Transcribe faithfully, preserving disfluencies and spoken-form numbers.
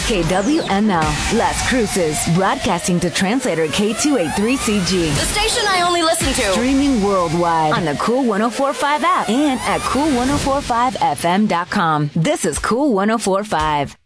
K W M L, Las Cruces, broadcasting to translator K two eighty-three C G. The station I only listen to. Streaming worldwide on the Cool one oh four point five app and at cool ten forty-five f m dot com. This is Cool one oh four point five.